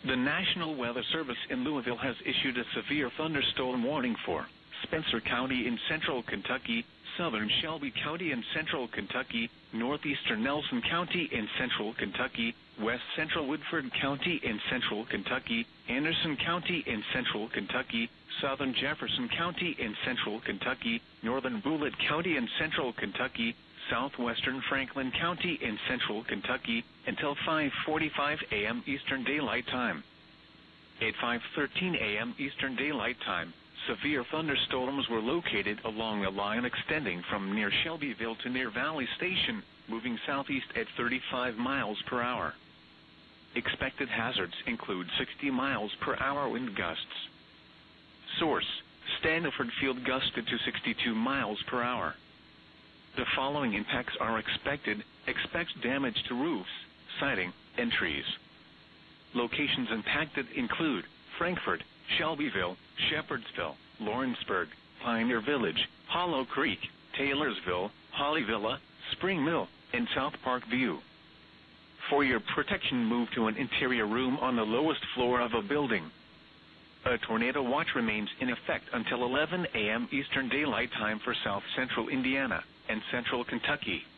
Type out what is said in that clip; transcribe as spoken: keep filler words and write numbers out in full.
The National Weather Service in Louisville has issued a severe thunderstorm warning for Spencer County in central Kentucky, southern Shelby County in central Kentucky, northeastern Nelson County in central Kentucky, west central Woodford County in central Kentucky, Anderson County in central Kentucky, southern Jefferson County in central Kentucky, northern Bullitt County in central Kentucky, southwestern Franklin County in central Kentucky until five forty-five a m Eastern Daylight Time. At five thirteen a m Eastern Daylight Time, severe thunderstorms were located along a line extending from near Shelbyville to near Valley Station, moving southeast at thirty-five miles per hour. Expected hazards include sixty miles per hour wind gusts. Source: Standiford Field gusted to sixty-two miles per hour. The following impacts are expected. Expect damage to roofs, siding, and trees. Locations impacted include Frankfort, Shelbyville, Shepherdsville, Lawrenceburg, Pioneer Village, Hollow Creek, Taylorsville, Hollyvilla, Spring Mill, and South Park View. For your protection, move to an interior room on the lowest floor of a building. A tornado watch remains in effect until eleven a m Eastern Daylight Time for South Central Indiana and Central Kentucky.